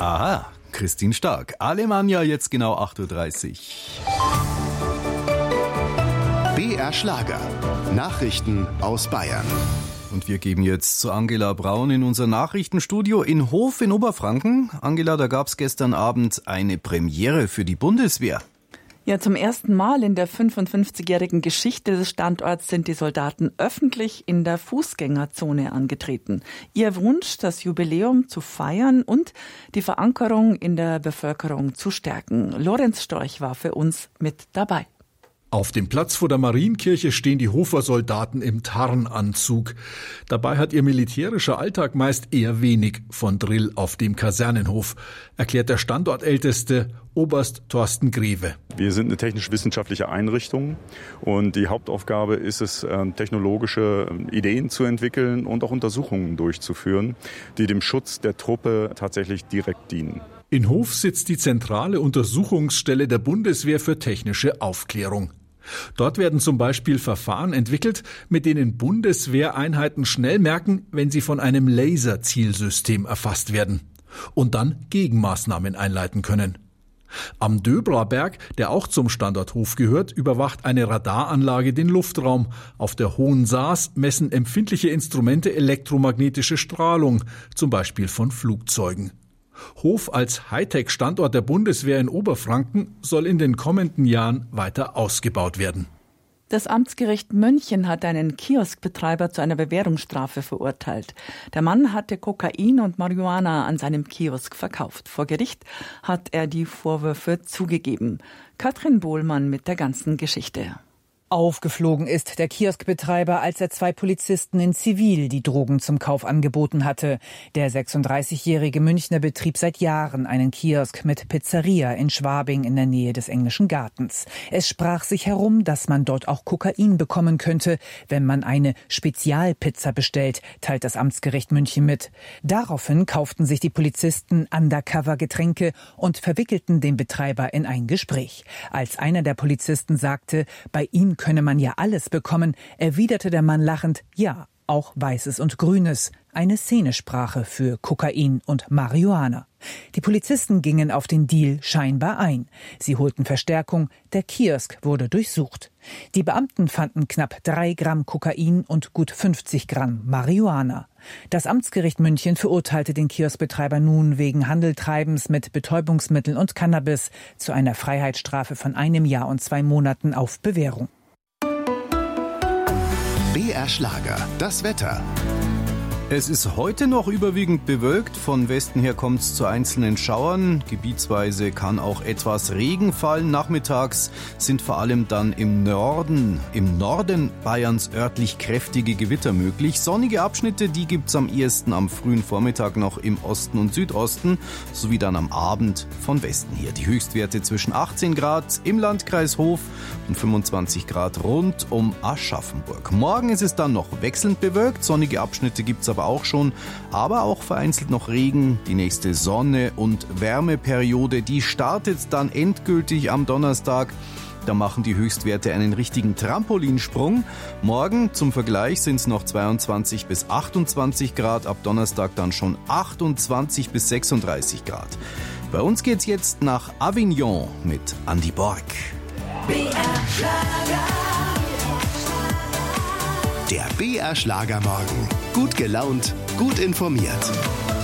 Aha, Christine Stark. Alemannia, jetzt genau 8.30 Uhr. BR Schlager. Nachrichten aus Bayern. Und wir geben jetzt zu Angela Braun in unser Nachrichtenstudio in Hof in Oberfranken. Angela, da gab es gestern Abend eine Premiere für die Bundeswehr. Ja, zum ersten Mal in der 55-jährigen Geschichte des Standorts sind die Soldaten öffentlich in der Fußgängerzone angetreten. Ihr Wunsch, das Jubiläum zu feiern und die Verankerung in der Bevölkerung zu stärken. Lorenz Storch war für uns mit dabei. Auf dem Platz vor der Marienkirche stehen die Hofer Soldaten im Tarnanzug. Dabei hat ihr militärischer Alltag meist eher wenig von Drill auf dem Kasernenhof, erklärt der Standortälteste Oberst Thorsten Greve. Wir sind eine technisch-wissenschaftliche Einrichtung und die Hauptaufgabe ist es, technologische Ideen zu entwickeln und auch Untersuchungen durchzuführen, die dem Schutz der Truppe tatsächlich direkt dienen. In Hof sitzt die zentrale Untersuchungsstelle der Bundeswehr für technische Aufklärung. Dort werden zum Beispiel Verfahren entwickelt, mit denen Bundeswehreinheiten schnell merken, wenn sie von einem Laserzielsystem erfasst werden und dann Gegenmaßnahmen einleiten können. Am Döblerberg, der auch zum Standort Hof gehört, überwacht eine Radaranlage den Luftraum. Auf der Hohen Saas messen empfindliche Instrumente elektromagnetische Strahlung, zum Beispiel von Flugzeugen. Hof als Hightech-Standort der Bundeswehr in Oberfranken soll in den kommenden Jahren weiter ausgebaut werden. Das Amtsgericht München hat einen Kioskbetreiber zu einer Bewährungsstrafe verurteilt. Der Mann hatte Kokain und Marihuana an seinem Kiosk verkauft. Vor Gericht hat er die Vorwürfe zugegeben. Katrin Bohlmann mit der ganzen Geschichte. Aufgeflogen ist der Kioskbetreiber, als er 2 Polizisten in Zivil die Drogen zum Kauf angeboten hatte. Der 36-jährige Münchner betrieb seit Jahren einen Kiosk mit Pizzeria in Schwabing in der Nähe des Englischen Gartens. Es sprach sich herum, dass man dort auch Kokain bekommen könnte, wenn man eine Spezialpizza bestellt, teilt das Amtsgericht München mit. Daraufhin kauften sich die Polizisten Undercover-Getränke und verwickelten den Betreiber in ein Gespräch. Als einer der Polizisten sagte, bei ihm könne man ja alles bekommen, erwiderte der Mann lachend, ja, auch Weißes und Grünes, eine Szenesprache für Kokain und Marihuana. Die Polizisten gingen auf den Deal scheinbar ein. Sie holten Verstärkung, der Kiosk wurde durchsucht. Die Beamten fanden knapp 3 Gramm Kokain und gut 50 Gramm Marihuana. Das Amtsgericht München verurteilte den Kioskbetreiber nun wegen Handeltreibens mit Betäubungsmitteln und Cannabis zu einer Freiheitsstrafe von 1 Jahr und 2 Monaten auf Bewährung. BR Schlager, das Wetter. Es ist heute noch überwiegend bewölkt. Von Westen her kommt es zu einzelnen Schauern. Gebietsweise kann auch etwas Regen fallen. Nachmittags sind vor allem dann im Norden Bayerns örtlich kräftige Gewitter möglich. Sonnige Abschnitte, die gibt's am ehesten am frühen Vormittag noch im Osten und Südosten, sowie dann am Abend von Westen her. Die Höchstwerte zwischen 18 Grad im Landkreis Hof und 25 Grad rund um Aschaffenburg. Morgen ist es dann noch wechselnd bewölkt. Sonnige Abschnitte gibt's aber auch schon, aber auch vereinzelt noch Regen. Die nächste Sonne- und Wärmeperiode, die startet dann endgültig am Donnerstag. Da machen die Höchstwerte einen richtigen Trampolinsprung. Morgen zum Vergleich sind es noch 22 bis 28 Grad, ab Donnerstag dann schon 28 bis 36 Grad. Bei uns geht's jetzt nach Avignon mit Andi Borg. Der BR Schlagermorgen. Gut gelaunt, gut informiert.